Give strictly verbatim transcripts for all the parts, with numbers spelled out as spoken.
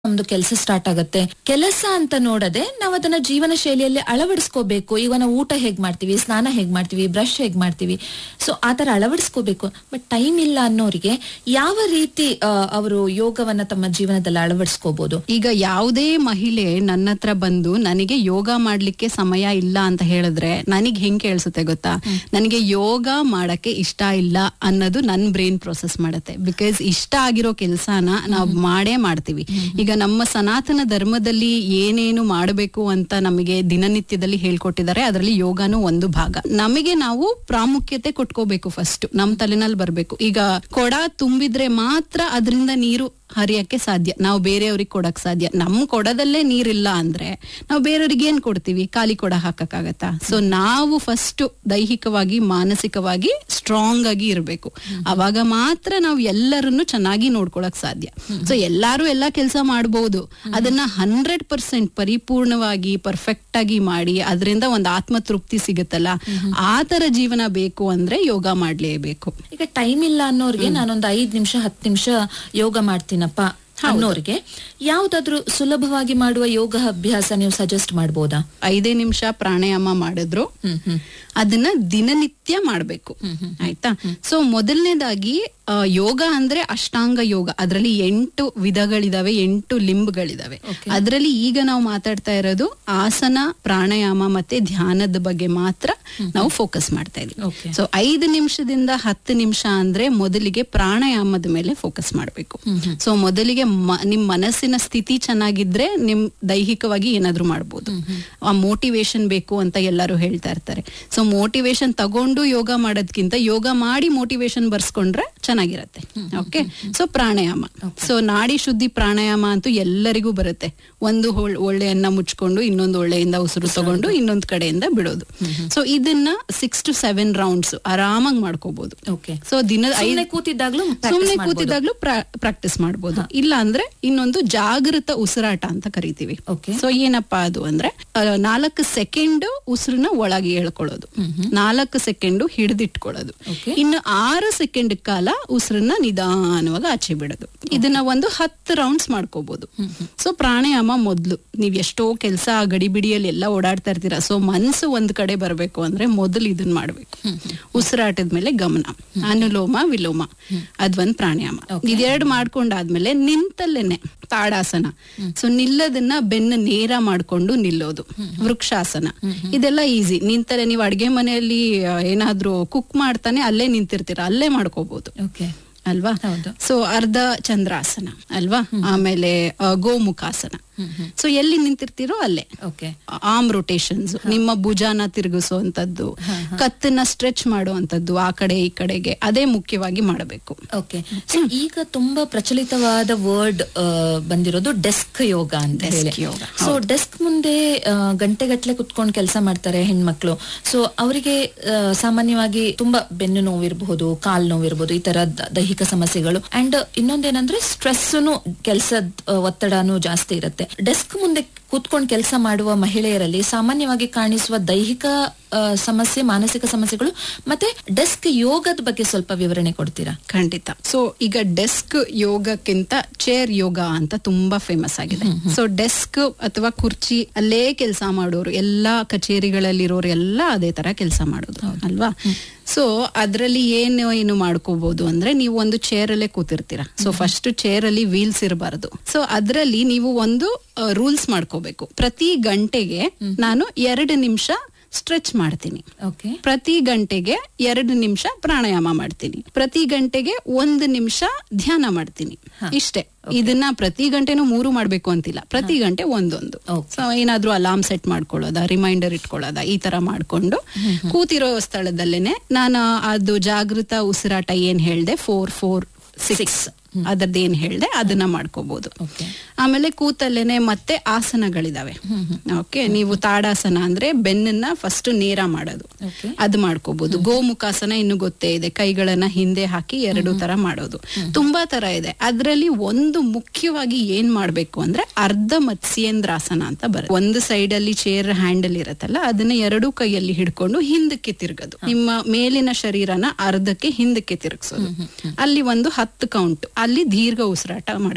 ನಮ್ದು ಕೆಲಸ ಸ್ಟಾರ್ಟ್ ಆಗತ್ತೆ. ಕೆಲಸ ಅಂತ ನೋಡದೆ ನಾವ್ ಅದನ್ನ ಜೀವನ ಶೈಲಿಯಲ್ಲಿ ಅಳವಡಿಸ್ಕೋಬೇಕು. ಈಗ ನಾವು ಊಟ ಹೇಗ್ ಮಾಡ್ತೀವಿ, ಸ್ನಾನ ಹೇಗ್ ಮಾಡ್ತೀವಿ, ಬ್ರಷ್ ಹೇಗ್ ಮಾಡ್ತೀವಿ, ಸೊ ಆತರ ಅಳವಡಿಸ್ಕೋಬೇಕು. ಬಟ್ ಟೈಮ್ ಇಲ್ಲ ಅನ್ನೋರಿಗೆ ಯಾವ ರೀತಿ ಅವರು ಯೋಗವನ್ನ ತಮ್ಮ ಜೀವನದಲ್ಲಿ ಅಳವಡಿಸ್ಕೋಬಹುದು? ಈಗ ಯಾವುದೇ ಮಹಿಳೆ ನನ್ನ ಹತ್ರ ಬಂದು ನನಗೆ ಯೋಗ ಮಾಡ್ಲಿಕ್ಕೆ ಸಮಯ ಇಲ್ಲ ಅಂತ ಹೇಳಿದ್ರೆ ನನಗೆ ಹೆಂಗ್ ಕೇಳಿಸುತ್ತೆ ಗೊತ್ತಾ? ನನಗೆ ಯೋಗ ಮಾಡಕ್ಕೆ ಇಷ್ಟ ಇಲ್ಲ ಅನ್ನೋದು ನನ್ ಬ್ರೈನ್ ಪ್ರೊಸೆಸ್ ಮಾಡುತ್ತೆ. ಬಿಕಾಸ್ ಇಷ್ಟ ಆಗಿರೋ ಕೆಲ್ಸಾನ ನಾವು ಮಾಡೇ ಮಾಡ್ತೀವಿ. ಈಗ ನಮ್ಮ ಸನಾತನ ಧರ್ಮದಲ್ಲಿ ಏನೇನು ಮಾಡಬೇಕು ಅಂತ ನಮಗೆ ದಿನನಿತ್ಯದಲ್ಲಿ ಹೇಳ್ಕೊಟ್ಟಿದ್ದಾರೆ. ಅದರಲ್ಲಿ ಯೋಗಾನು ಒಂದು ಭಾಗ. ನಮಗೆ ನಾವು ಪ್ರಾಮುಖ್ಯತೆ ಕೊಟ್ಕೋಬೇಕು. ಫಸ್ಟ್ ನಮ್ ತಲೆನಲ್ಲಿ ಬರ್ಬೇಕು. ಈಗ ಕೊಡ ತುಂಬಿದ್ರೆ ಮಾತ್ರ ಅದರಿಂದ ನೀರು ಹರಿಯಕ್ಕೆ ಸಾಧ್ಯ. ನಾವು ಬೇರೆಯವ್ರಿಗೆ ಕೊಡಕ್ ಸಾಧ್ಯ. ನಮ್ ಕೊಡದಲ್ಲೇ ನೀರಿಲ್ಲ ಅಂದ್ರೆ ನಾವು ಬೇರೆಯವ್ರಿಗೆ ಏನ್ ಕೊಡ್ತೀವಿ? ಖಾಲಿ ಕೊಡ ಹಾಕಕ್ಕಾಗತ್ತಾ? ಸೊ ನಾವು ಫಸ್ಟ್ ದೈಹಿಕವಾಗಿ ಮಾನಸಿಕವಾಗಿ ಸ್ಟ್ರಾಂಗ್ ಆಗಿ ಇರ್ಬೇಕು. ಅವಾಗ ಮಾತ್ರ ನಾವು ಎಲ್ಲರನ್ನು ಚೆನ್ನಾಗಿ ನೋಡ್ಕೊಳಕ್ ಸಾಧ್ಯ. ಸೊ ಎಲ್ಲಾರು ಎಲ್ಲಾ ಕೆಲಸ ಮಾಡಬಹುದು. ಅದನ್ನ ಹಂಡ್ರೆಡ್ ಪರ್ಸೆಂಟ್ ಪರಿಪೂರ್ಣವಾಗಿ ಪರ್ಫೆಕ್ಟ್ ಆಗಿ ಮಾಡಿ ಅದರಿಂದ ಒಂದು ಆತ್ಮ ತೃಪ್ತಿ ಸಿಗುತ್ತಲ್ಲ, ಆತರ ಜೀವನ ಬೇಕು ಅಂದ್ರೆ ಯೋಗ ಮಾಡ್ಲೇಬೇಕು. ಈಗ ಟೈಮ್ ಇಲ್ಲ ಅನ್ನೋರ್ಗೆ ನಾನೊಂದು ಐದ್ ನಿಮಿಷ ಹತ್ತು ನಿಮಿಷ ಯೋಗ ಮಾಡ್ತೀನಪ್ಪ ಅನ್ನೋರ್ಗೆ ಯಾವ್ದಾದ್ರು ಸುಲಭವಾಗಿ ಮಾಡುವ ಯೋಗ ಅಭ್ಯಾಸ ನೀವು ಸಜೆಸ್ಟ್ ಮಾಡಬಹುದಾ? ಐದೇ ನಿಮಿಷ ಪ್ರಾಣಾಯಾಮ ಮಾಡಿದ್ರು ಅದನ್ನ ದಿನನಿತ್ಯ ಮಾಡ್ಬೇಕು. ಆಯ್ತಾ? ಸೊ ಮೊದಲನೇದಾಗಿ ಯೋಗ ಅಂದ್ರೆ ಅಷ್ಟಾಂಗ ಯೋಗ. ಅದರಲ್ಲಿ ಎಂಟು ವಿಧಗಳಿದಾವೆ, ಎಂಟು ಲಿಂಬ್ಗಳಿದಾವೆ. ಅದರಲ್ಲಿ ಈಗ ನಾವು ಮಾತಾಡ್ತಾ ಇರೋದು ಆಸನ, ಪ್ರಾಣಾಯಾಮ ಮತ್ತೆ ಧ್ಯಾನದ ಬಗ್ಗೆ ಮಾತ್ರ ನಾವು ಫೋಕಸ್ ಮಾಡ್ತಾ ಇದೀವಿ. ಸೊ ಐದು ನಿಮಿಷದಿಂದ ಹತ್ತು ನಿಮಿಷ ಅಂದ್ರೆ ಮೊದಲಿಗೆ ಪ್ರಾಣಾಯಾಮದ ಮೇಲೆ ಫೋಕಸ್ ಮಾಡ್ಬೇಕು. ಸೊ ಮೊದಲಿಗೆ ನಿಮ್ ಮನಸ್ಸಿನ ಸ್ಥಿತಿ ಚೆನ್ನಾಗಿದ್ರೆ ನಿಮ್ ದೈಹಿಕವಾಗಿ ಏನಾದ್ರು ಮಾಡ್ಬೋದು. ಆ ಮೋಟಿವೇಶನ್ ಬೇಕು ಅಂತ ಎಲ್ಲರೂ ಹೇಳ್ತಾ ಇರ್ತಾರೆ. ಸೊ ಮೋಟಿವೇಶನ್ ತಗೊಂಡು ಯೋಗ ಮಾಡೋದ್ಕಿಂತ ಯೋಗ ಮಾಡಿ ಮೋಟಿವೇಶನ್ ಬರ್ಸ್ಕೊಂಡ್ರೆ ಚೆನ್ನಾಗಿರತ್ತೆ. ಓಕೆ, ಸೊ ಪ್ರಾಣಾಯಾಮ. ಸೊ ನಾಡಿ ಶುದ್ಧಿ ಪ್ರಾಣಾಯಾಮ ಅಂತೂ ಎಲ್ಲರಿಗೂ ಬರುತ್ತೆ. ಒಂದು ಒಳ್ಳೆಯನ್ನ ಮುಚ್ಕೊಂಡು ಇನ್ನೊಂದು ಒಳ್ಳೆಯಿಂದ ಉಸಿರು ತಗೊಂಡು ಇನ್ನೊಂದ್ ಕಡೆಯಿಂದ ಬಿಡೋದು. ಸೊ ಇದನ್ನ ಸಿಕ್ಸ್ ಟು ಸೆವೆನ್ ರೌಂಡ್ಸ್ ಆರಾಮಾಗಿ ಮಾಡ್ಕೋಬಹುದು. ಸೊ ದಿನದ ಐದು ಕೂತಿದ್ದಾಗ್ಲೂ ಸುಮ್ನೆ ಕೂತಿದ್ದಾಗ್ಲೂ ಪ್ರಾಕ್ಟೀಸ್ ಮಾಡ್ಬೋದು. ಇಲ್ಲ ಅಂದ್ರೆ ಇನ್ನೊಂದು ಜಾಗೃತ ಉಸಿರಾಟ ಅಂತ ಕರಿತೀವಿ. ಸೊ ಏನಪ್ಪಾ ಅದು ಅಂದ್ರೆ ನಾಲ್ಕು ಸೆಕೆಂಡ್ ಉಸಿರನ್ನ ಒಳಗೆ ಹೇಳ್ಕೊಳ್ಳೋದು, ನಾಲ್ಕು ಸೆಕೆಂಡ್ ಹಿಡಿದಿಟ್ಕೊಳ್ಳೋದು, ಇನ್ನು ಆರು ಸೆಕೆಂಡ್ ಕಾಲ ಉಸಿರನ್ನ ನಿಧಾನವಾಗಿ ಆಚೆ ಬಿಡೋದು. ಇದನ್ನ ಒಂದು ಹತ್ತು ರೌಂಡ್ಸ್ ಮಾಡ್ಕೋಬಹುದು. ಸೊ ಪ್ರಾಣಾಯಾಮ ಮೊದ್ಲು ನೀವ್ ಎಷ್ಟೋ ಕೆಲಸ ಗಡಿಬಿಡಿಯಲ್ಲಿ ಎಲ್ಲ ಓಡಾಡ್ತಾ ಇರ್ತೀರಾ. ಸೊ ಮನ್ಸು ಒಂದ್ ಕಡೆ ಬರ್ಬೇಕು ಅಂದ್ರೆ ಮೊದಲು ಇದನ್ನ ಮಾಡ್ಬೇಕು. ಉಸಿರಾಟದ ಮೇಲೆ ಗಮನ, ಅನುಲೋಮ ವಿಲೋಮ, ಅದೊಂದ್ ಪ್ರಾಣಾಯಾಮ. ಇದೆರಡು ಮಾಡ್ಕೊಂಡಾದ್ಮೇಲೆ ನಿಂತಲ್ಲೇನೆ ತಾಡಾಸನ. ಸೊ ನಿಲ್ಲದನ್ನ ಬೆನ್ನ ನೇರ ಮಾಡ್ಕೊಂಡು ನಿಲ್ಲೋದು, ವೃಕ್ಷಾಸನ. ಇದೆಲ್ಲ ಈಸಿ. ನಿಂತಲ್ಲೇ ನೀವು ಅಡ್ಗೆ ಮನೆಯಲ್ಲಿ ಏನಾದ್ರೂ ಕುಕ್ ಮಾಡ್ತಾನೆ ಅಲ್ಲೇ ನಿಂತಿರ್ತೀರ, ಅಲ್ಲೇ ಮಾಡ್ಕೋಬಹುದು ಅಲ್ವಾ? ಸೊ ಅರ್ಧ ಚಂದ್ರಾಸನ ಅಲ್ವಾ? ಆಮೇಲೆ ಗೋಮುಖಾಸನ. ಸೊ ಎಲ್ಲಿ ನಿಂತಿರ್ತೀರೋ ಅಲ್ಲೇ. ಆರ್ಮ್ ರೊಟೇಷನ್ಸ್, ನಿಮ್ಮ ಭುಜಾನ ತಿರುಗಿಸುವಂತದ್ದು, ಕತ್ತನ್ನ ಸ್ಟ್ರೆಚ್ ಮಾಡುವಂತದ್ದು ಆ ಕಡೆ ಈ ಕಡೆಗೆ, ಅದೇ ಮುಖ್ಯವಾಗಿ ಮಾಡಬೇಕು. ಓಕೆ, ಈಗ ತುಂಬಾ ಪ್ರಚಲಿತವಾದ ವರ್ಡ್ ಬಂದಿರೋದು ಡೆಸ್ಕ್ ಯೋಗ ಅಂತ ಹೇಳಿ. ಸೊ ಡೆಸ್ಕ್ ಮುಂದೆ ಗಂಟೆಗಟ್ಲೆ ಕುತ್ಕೊಂಡು ಕೆಲಸ ಮಾಡ್ತಾರೆ ಹೆಣ್ಮಕ್ಳು. ಸೊ ಅವರಿಗೆ ಸಾಮಾನ್ಯವಾಗಿ ತುಂಬಾ ಬೆನ್ನು ನೋವಿರಬಹುದು, ಕಾಲ್ ನೋವಿರಬಹುದು, ಈ ತರ ದೈಹಿಕ ಸಮಸ್ಯೆಗಳು. ಅಂಡ್ ಇನ್ನೊಂದೇನಂದ್ರೆ ಸ್ಟ್ರೆಸ್ನು, ಕೆಲಸದ ಒತ್ತಡನೂ ಜಾಸ್ತಿ ಇರುತ್ತೆ. ಡೆಸ್ಕ್ ಮುಂದೆ ಕೂತ್ಕೊಂಡು ಕೆಲಸ ಮಾಡುವ ಮಹಿಳೆಯರಲ್ಲಿ ಸಾಮಾನ್ಯವಾಗಿ ಕಾಣಿಸುವ ದೈಹಿಕ ಸಮಸ್ಯೆ, ಮಾನಸಿಕ ಸಮಸ್ಯೆಗಳು ಮತ್ತೆ ಡೆಸ್ಕ್ ಯೋಗದ ಬಗ್ಗೆ ಸ್ವಲ್ಪ ವಿವರಣೆ ಕೊಡ್ತೀರಾ? ಖಂಡಿತ. ಸೊ ಈಗ ಡೆಸ್ಕ್ ಯೋಗಕ್ಕಿಂತ ಚೇರ್ ಯೋಗ ಅಂತ ತುಂಬಾ ಫೇಮಸ್ ಆಗಿದೆ. ಸೊ ಡೆಸ್ಕ್ ಅಥವಾ ಕುರ್ಚಿ ಅಲ್ಲೇ ಕೆಲಸ ಮಾಡೋರು, ಎಲ್ಲಾ ಕಚೇರಿಗಳಲ್ಲಿರೋರು ಎಲ್ಲ ಅದೇ ತರ ಕೆಲಸ ಮಾಡೋದು ಅಲ್ವಾ? ಸೊ ಅದ್ರಲ್ಲಿ ಏನು ಏನು ಮಾಡ್ಕೋಬಹುದು ಅಂದ್ರೆ, ನೀವು ಒಂದು ಚೇರ್ ಅಲ್ಲೇ ಕೂತಿರ್ತೀರಾ. ಸೊ ಫಸ್ಟ್ ಚೇರ್ ಅಲ್ಲಿ ವೀಲ್ಸ್ ಇರಬಾರದು. ಸೊ ಅದ್ರಲ್ಲಿ ನೀವು ಒಂದು ರೂಲ್ಸ್ ಮಾಡ್ಕೋಬೇಕು. ಪ್ರತಿ ಗಂಟೆಗೆ ನಾನು ಎರಡು ನಿಮಿಷ ಸ್ಟ್ರೆಚ್ ಮಾಡ್ತೀನಿ, ಪ್ರತಿ ಗಂಟೆಗೆ ಎರಡು ನಿಮಿಷ ಪ್ರಾಣಾಯಾಮ ಮಾಡ್ತೀನಿ, ಪ್ರತಿ ಗಂಟೆಗೆ ಒಂದು ನಿಮಿಷ ಧ್ಯಾನ ಮಾಡ್ತೀನಿ. ಇಷ್ಟೇ. ಇದನ್ನ ಪ್ರತಿ ಗಂಟೆನೂ ಮೂರು ಮಾಡ್ಬೇಕು ಅಂತಿಲ್ಲ, ಪ್ರತಿ ಗಂಟೆ ಒಂದೊಂದು. ಸೊ ಏನಾದ್ರೂ ಅಲಾರ್ಮ್ ಸೆಟ್ ಮಾಡ್ಕೊಳ್ಳೋದ, ರಿಮೈಂಡರ್ ಇಟ್ಕೊಳ್ಳೋದ, ಈ ತರ ಮಾಡ್ಕೊಂಡು ಕೂತಿರೋ ಸ್ಥಳದಲ್ಲೇನೆ ನಾನು ಅದು ಜಾಗೃತ ಉಸಿರಾಟ ಏನ್ ಹೇಳ್ದೆ, ಫೋರ್ ಫೋರ್ ಸಿಕ್ಸ್ ಅದರದ್ದು ಏನ್ ಹೇಳ್ದೆ ಅದನ್ನ ಮಾಡ್ಕೋಬಹುದು. ಆಮೇಲೆ ಕೂತಲ್ಲೇನೆ ಮತ್ತೆ ಆಸನಗಳಿದಾವೆ. ಓಕೆ, ನೀವು ತಾಡಾಸನ ಅಂದ್ರೆ ಬೆನ್ನನ್ನ ಫಸ್ಟ್ ನೇರ ಮಾಡೋದು, ಅದು ಮಾಡ್ಕೋಬಹುದು. ಗೋಮುಖಾಸನ ಇನ್ನು ಗೊತ್ತೇ ಇದೆ, ಕೈಗಳನ್ನ ಹಿಂದೆ ಹಾಕಿ ಎರಡು ತರ ಮಾಡೋದು. ತುಂಬಾ ತರ ಇದೆ. ಅದ್ರಲ್ಲಿ ಒಂದು ಮುಖ್ಯವಾಗಿ ಏನ್ ಮಾಡ್ಬೇಕು ಅಂದ್ರೆ ಅರ್ಧ ಮತ್ಸ್ಯೇಂದ್ರಾಸನ ಅಂತ ಬರುತ್ತೆ. ಒಂದು ಸೈಡ್ ಅಲ್ಲಿ ಚೇರ್ ಹ್ಯಾಂಡಲ್ ಇರತ್ತಲ್ಲ, ಅದನ್ನ ಎರಡು ಕೈಯಲ್ಲಿ ಹಿಡ್ಕೊಂಡು ಹಿಂದಕ್ಕೆ ತಿರ್ಗೋದು. ನಿಮ್ಮ ಮೇಲಿನ ಶರೀರನ ಅರ್ಧಕ್ಕೆ ಹಿಂದಕ್ಕೆ ತಿರುಗಿಸೋದು. ಅಲ್ಲಿ ಒಂದು ಹತ್ತು ಕೌಂಟ್, ಅಲ್ಲಿ ದೀರ್ಘ ಉಸಿರಾಟ ಮಾಡ್ಬೇಕು.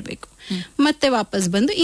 ಮತ್ತೆ ವಾಪಸ್ ಬಂದು